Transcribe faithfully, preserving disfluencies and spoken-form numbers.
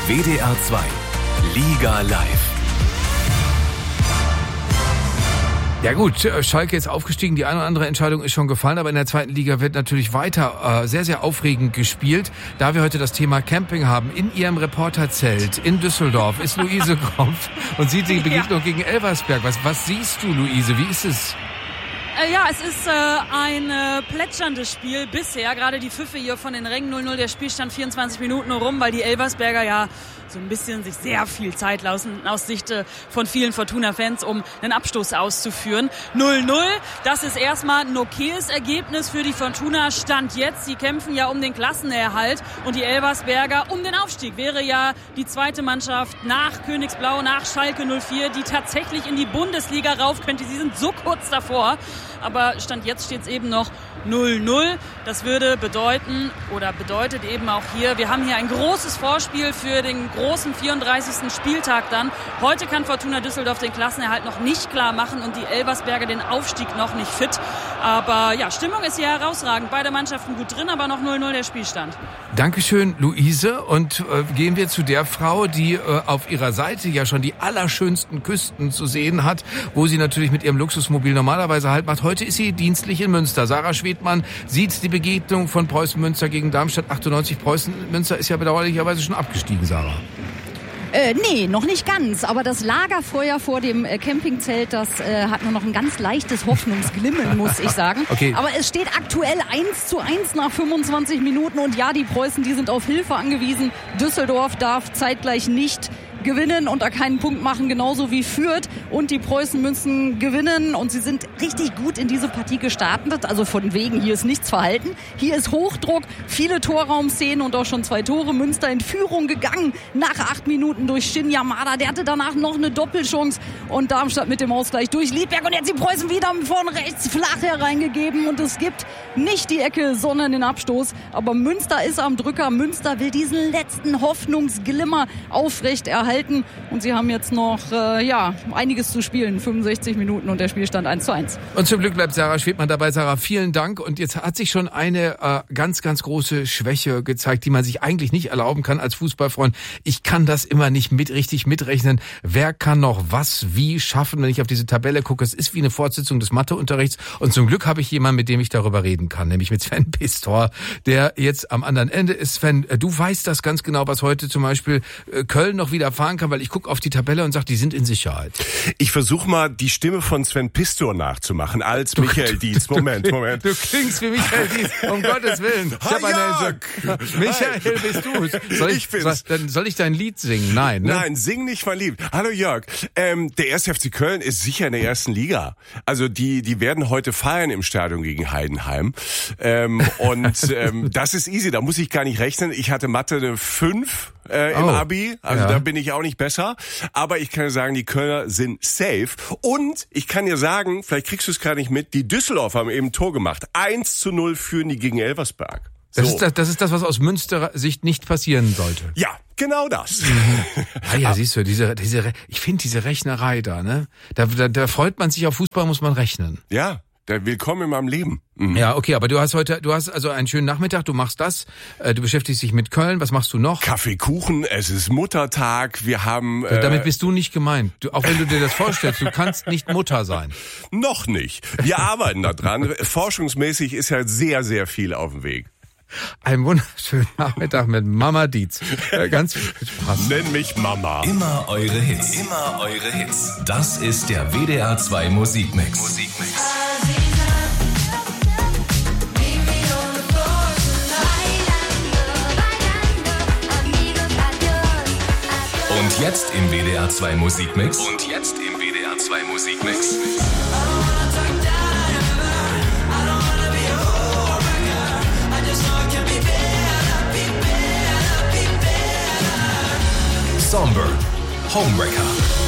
W D R zwei Liga live. Ja gut, Schalke ist aufgestiegen, die eine oder andere Entscheidung ist schon gefallen, aber in der zweiten Liga wird natürlich weiter äh, sehr, sehr aufregend gespielt. Da wir heute das Thema Camping haben, in ihrem Reporterzelt in Düsseldorf ist Luise Kropf und sieht die Begegnung ja. gegen Elversberg. Was, was siehst du, Luise? Wie ist es? Äh, ja, es ist äh, ein äh, plätscherndes Spiel bisher. Gerade die Pfiffe hier von den Rängen. null null, der Spielstand vierundzwanzig Minuten rum, weil die Elversberger ja so ein bisschen sich sehr viel Zeit lassen aus Sicht äh, von vielen Fortuna-Fans, um einen Abstoß auszuführen. null null, das ist erstmal ein okayes Ergebnis für die Fortuna. Stand jetzt, sie kämpfen ja um den Klassenerhalt und die Elversberger um den Aufstieg. Wäre ja die zweite Mannschaft nach Königsblau, nach Schalke null vier, die tatsächlich in die Bundesliga rauf könnte. Sie sind so kurz davor. Aber Stand jetzt steht es eben noch null null. Das würde bedeuten oder bedeutet eben auch hier, wir haben hier ein großes Vorspiel für den großen vierunddreißigsten Spieltag dann. Heute kann Fortuna Düsseldorf den Klassenerhalt noch nicht klar machen und die Elversberger den Aufstieg noch nicht fit. Aber ja, Stimmung ist hier herausragend. Beide Mannschaften gut drin, aber noch null null der Spielstand. Dankeschön, Luise. Und äh, gehen wir zu der Frau, die äh, auf ihrer Seite ja schon die allerschönsten Küsten zu sehen hat, wo sie natürlich mit ihrem Luxusmobil normalerweise Halt macht. Heute ist sie dienstlich in Münster. Sarah Schwedmann sieht die Begegnung von Preußen Münster gegen Darmstadt achtundneunzig. Preußen Münster ist ja bedauerlicherweise schon abgestiegen, Sarah. Äh, nee, noch nicht ganz. Aber das Lagerfeuer vor dem äh, Campingzelt, das äh, hat nur noch ein ganz leichtes Hoffnungsglimmen, muss ich sagen. Okay. Aber es steht aktuell eins zu eins nach fünfundzwanzig Minuten. Und ja, die Preußen, die sind auf Hilfe angewiesen. Düsseldorf darf zeitgleich nicht gewinnen und da keinen Punkt machen, genauso wie Fürth. Und die Preußen müssen gewinnen und sie sind richtig gut in diese Partie gestartet. Also von wegen, hier ist nichts verhalten. Hier ist Hochdruck, viele Torraumszenen und auch schon zwei Tore. Münster in Führung gegangen nach acht Minuten durch Shin Yamada. Der hatte danach noch eine Doppelchance und Darmstadt mit dem Ausgleich durch Liedberg. Und jetzt die Preußen wieder vorne rechts flach hereingegeben und es gibt nicht die Ecke, sondern den Abstoß. Aber Münster ist am Drücker. Münster will diesen letzten Hoffnungsglimmer aufrechterhalten. Und sie haben jetzt noch äh, ja, einiges zu spielen. fünfundsechzig Minuten und der Spielstand eins zu eins. Und zum Glück bleibt Sarah Schwedmann dabei. Sarah, vielen Dank. Und jetzt hat sich schon eine äh, ganz, ganz große Schwäche gezeigt, die man sich eigentlich nicht erlauben kann als Fußballfreund. Ich kann das immer nicht mit richtig mitrechnen. Wer kann noch was wie schaffen, wenn ich auf diese Tabelle gucke? Es ist wie eine Fortsetzung des Matheunterrichts. Und zum Glück habe ich jemanden, mit dem ich darüber reden kann, nämlich mit Sven Pistor, der jetzt am anderen Ende ist. Sven, du weißt das ganz genau, was heute zum Beispiel äh, Köln noch wieder fahren kann, weil ich gucke auf die Tabelle und sage, die sind in Sicherheit. Ich versuche mal, die Stimme von Sven Pistor nachzumachen, als du, Michael Dietz. Moment, Moment. Du klingst wie Michael Dietz, um Gottes Willen. Ich hab eine, so, Michael, bist du? Soll ich, ich soll, dann soll ich dein Lied singen? Nein, ne? Nein, sing nicht mein Lied. Hallo Jörg. Ähm, der erste F C Köln ist sicher in der ersten Liga. Also die, die werden heute feiern im Stadion gegen Heidenheim. Ähm, und ähm, das ist easy, da muss ich gar nicht rechnen. Ich hatte Mathe eine fünf äh, im oh, Abi, also ja. da bin ich auch nicht besser. Aber ich kann dir sagen, die Kölner sind safe. Und ich kann dir sagen, vielleicht kriegst du es gar nicht mit, die Düsseldorfer haben eben ein Tor gemacht. eins zu null führen die gegen Elversberg. So. Das ist das, das ist das, was aus Münsterer Sicht nicht passieren sollte. Ja, genau das. Ah ja, siehst du, diese, diese, ich finde diese Rechnerei da, ne? Da, da, da freut man sich auf Fußball, muss man rechnen. Ja. Der Willkommen in meinem Leben. Mhm. Ja, okay, aber du hast heute, du hast also einen schönen Nachmittag, du machst das, äh, du beschäftigst dich mit Köln, was machst du noch? Kaffee, Kuchen, es ist Muttertag, wir haben... Äh, Damit bist du nicht gemeint, du, auch wenn du dir das vorstellst, du kannst nicht Mutter sein. Noch nicht, wir arbeiten da dran, forschungsmäßig ist ja sehr, sehr viel auf dem Weg. Ein wunderschönen Nachmittag mit Mama Dietz. Äh, ganz viel Spaß. Nenn mich Mama. Immer eure Hits, immer eure Hits. Das ist der W D R zwei Musikmix. Musikmix. Und jetzt im W D R zwei Musikmix. Und jetzt im W D R zwei Musikmix. Somber, Homewrecker.